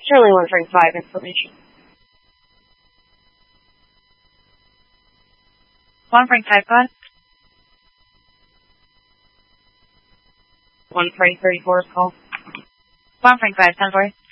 Charlie 1 Frank 5 information. 1 Frank 5, go ahead. 1 Frank 34 is called. 1 Frank 5, 10 for you.